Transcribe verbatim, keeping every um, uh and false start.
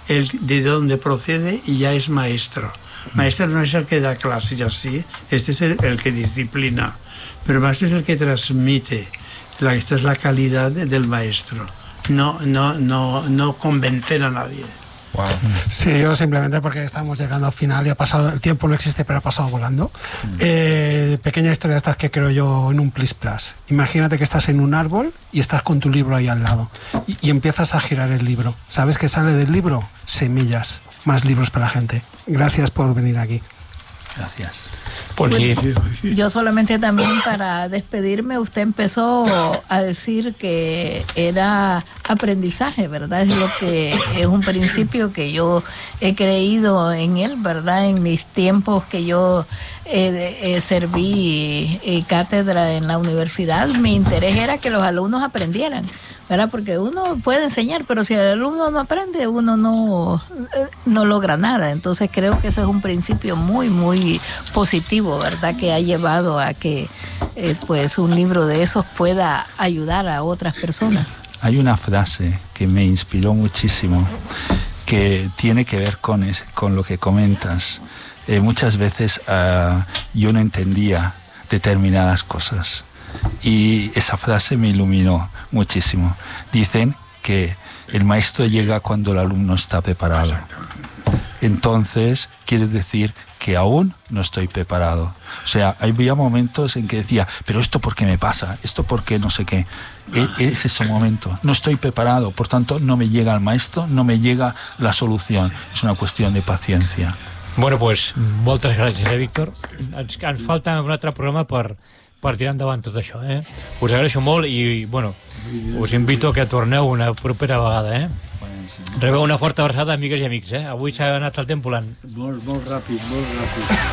el de dónde procede y ya es maestro. Maestro no es el que da clases así, este es el, el que disciplina, pero maestro es el que transmite. La, esta es la calidad del maestro, no, no, no, no convencer a nadie. Wow. Sí, yo simplemente porque estamos llegando al final y ha pasado, el tiempo no existe pero ha pasado volando. Mm. Eh, pequeña historia de estas que creo yo en un plis plas. Imagínate que estás en un árbol y estás con tu libro ahí al lado y, y empiezas a girar el libro. ¿Sabes qué sale del libro? Semillas, más libros para la gente. Gracias por venir aquí. Gracias. Bueno, yo solamente también para despedirme, usted empezó a decir que era aprendizaje, ¿verdad? Es lo que es un principio que yo he creído en él, ¿verdad? En mis tiempos que yo eh, eh, serví eh, cátedra en la universidad, mi interés era que los alumnos aprendieran, ¿verdad? Porque uno puede enseñar, pero si el alumno no aprende, uno no, no logra nada. Entonces creo que eso es un principio muy, muy positivo, ¿verdad? Que ha llevado a que eh, pues un libro de esos pueda ayudar a otras personas. Hay una frase que me inspiró muchísimo, que tiene que ver con, es, con lo que comentas. Eh, muchas veces uh, yo no entendía determinadas cosas. Y esa frase me iluminó muchísimo. Dicen que el maestro llega cuando el alumno está preparado. Entonces, quiere decir que aún no estoy preparado. O sea, había momentos en que decía, pero esto ¿por qué me pasa? ¿Esto por qué no sé qué? Es ese momento. No estoy preparado, por tanto, no me llega el maestro, no me llega la solución. Es una cuestión de paciencia. Bueno, pues, moltes gràcies, eh, Víctor. Ens, ens falta un altre programa per... per tirar endavant tot això, eh? Us agraeixo molt i, bueno, us invito a que torneu una propera vegada, eh? Rebeu una forta abraçada, amigues i amics, eh? Avui s'ha anat el temps volant. Molt, molt ràpid, molt ràpid.